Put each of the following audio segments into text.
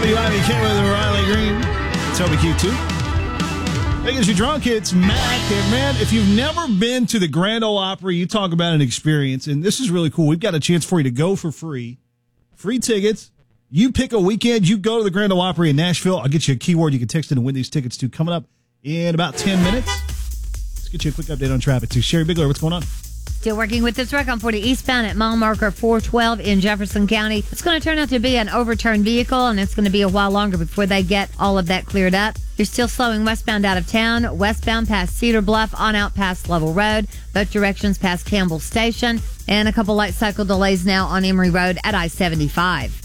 WIVK with Riley Green. Toby Q2. Because you're drunk, it's Mac. And man, if you've never been to the Grand Ole Opry, you talk about an experience, and this is really cool. We've got a chance for you to go for free. Free tickets. You pick a weekend, you go to the Grand Ole Opry in Nashville. I'll get you a keyword you can text in and win these tickets to coming up in about 10 minutes. Let's get you a quick update on traffic too. Sherry Bigler, what's going on? Still working with this wreck on 40 eastbound at mile marker 412 in Jefferson County. It's going to turn out to be an overturned vehicle, and it's going to be a while longer before they get all of that cleared up. You're still slowing westbound out of town, westbound past Cedar Bluff, on out past Level Road, both directions past Campbell Station, and a couple light cycle delays now on Emory Road at I-75.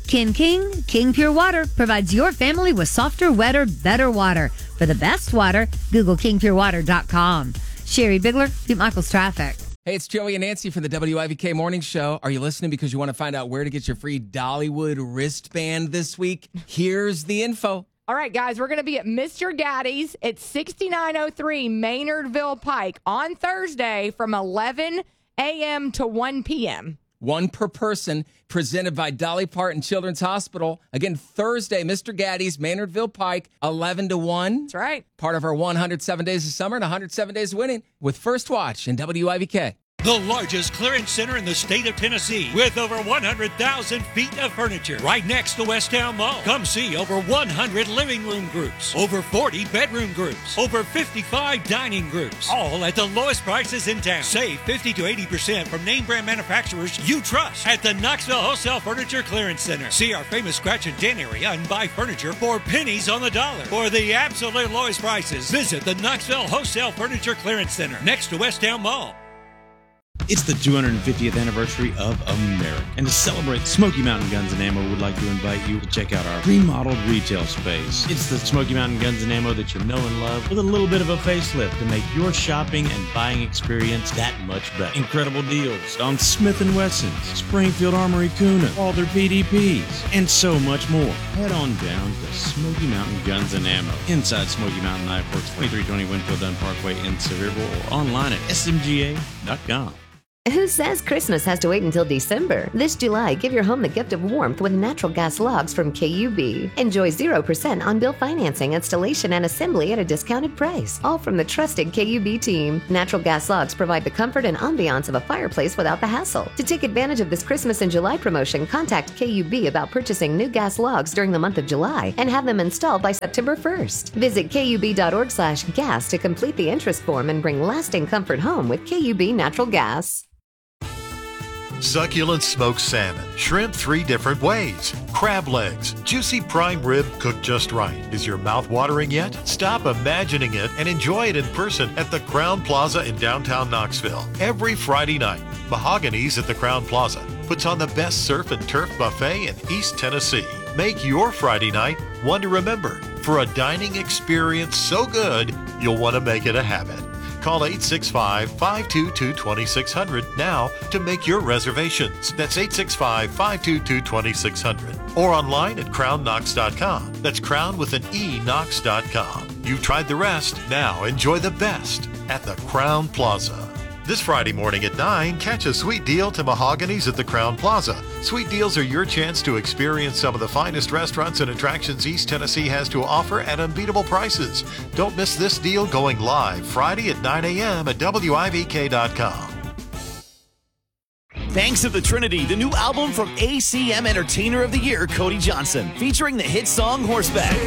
King Pure Water provides your family with softer, wetter, better water. For the best water, Google kingpurewater.com. Sherry Bigler, Pete Michaels Traffic. Hey, it's Joey and Nancy from the WIVK Morning Show. Are you listening because you want to find out where to get your free Dollywood wristband this week? Here's the info. All right, guys, we're going to be at Mr. Daddy's at 6903 Maynardville Pike on Thursday from 11 a.m. to 1 p.m. One per person, presented by Dolly Parton Children's Hospital. Again, Thursday, Mr. Gaddy's, Maynardville Pike, 11 to 1. That's right. Part of our 107 Days of Summer and 107 Days of Winning with First Watch and WIVK. The largest clearance center in the state of Tennessee with over 100,000 feet of furniture right next to Westtown Mall. Come see over 100 living room groups, over 40 bedroom groups, over 55 dining groups, all at the lowest prices in town. Save 50 to 80% from name brand manufacturers you trust at the Knoxville Wholesale Furniture Clearance Center. See our famous scratch and dent area and buy furniture for pennies on the dollar. For the absolute lowest prices, visit the Knoxville Wholesale Furniture Clearance Center next to Westtown Mall. It's the 250th anniversary of America. And to celebrate, Smoky Mountain Guns & Ammo would like to invite you to check out our remodeled retail space. It's the Smoky Mountain Guns & Ammo that you know and love with a little bit of a facelift to make your shopping and buying experience that much better. Incredible deals on Smith & Wessons, Springfield Armory Kuna, all their PDPs, and so much more. Head on down to Smoky Mountain Guns & Ammo inside Smoky Mountain Knife Works, 2320 Winfield Dunn Parkway in Sevierville, or online at smga.com. Who says Christmas has to wait until December? This July, give your home the gift of warmth with natural gas logs from KUB. Enjoy 0% on-bill financing, installation, and assembly at a discounted price. All from the trusted KUB team. Natural gas logs provide the comfort and ambiance of a fireplace without the hassle. To take advantage of this Christmas and July promotion, contact KUB about purchasing new gas logs during the month of July and have them installed by September 1st. Visit KUB.org/gas to complete the interest form and bring lasting comfort home with KUB Natural Gas. Succulent smoked salmon, shrimp 3 different ways, crab legs, juicy prime rib cooked just right. Is your mouth watering yet? Stop imagining it and enjoy it in person at the Crowne Plaza in downtown Knoxville. Every Friday night, Mahogany's at the Crowne Plaza puts on the best surf and turf buffet in East Tennessee. Make your Friday night one to remember for a dining experience so good you'll want to make it a habit. Call 865-522-2600 now to make your reservations. That's 865-522-2600. Or online at crownknox.com. That's crown with an E, knox.com. You've tried the rest. Now enjoy the best at the Crowne Plaza. This Friday morning at 9, catch a sweet deal to Mahogany's at the Crowne Plaza. Sweet deals are your chance to experience some of the finest restaurants and attractions East Tennessee has to offer at unbeatable prices. Don't miss this deal going live Friday at 9 a.m. at WIVK.com. Thanks to the Trinity, the new album from ACM Entertainer of the Year, Cody Johnson, featuring the hit song Horseback.